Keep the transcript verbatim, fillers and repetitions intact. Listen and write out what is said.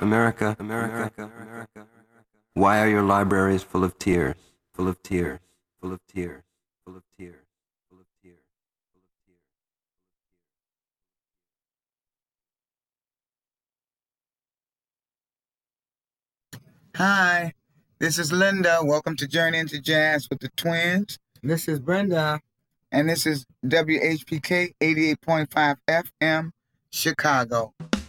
America, America, America. Why are your libraries full of tears, full of tears, full of tears, full of tears, full of tears, full of tears? Hi, this is Linda. Welcome to Journey into Jazz with the Twins. This is Brenda. And this is W H P K eighty-eight point five F M, Chicago.